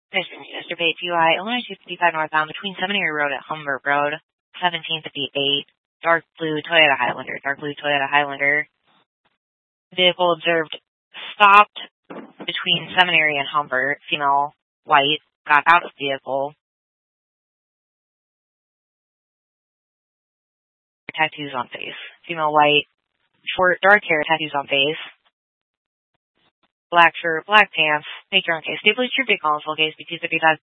Yesterday, UI, Illinois 255 northbound between Seminary Road at Humbert Road, 1758. Dark blue Toyota Highlander. Vehicle observed stopped between Seminary and Humbert. Female, white, got out of vehicle. Tattoos on face. Female, white, short, dark hair, tattoos on face. Black shirt, black pants. Make your own case. Stay please your vehicle on full case. B235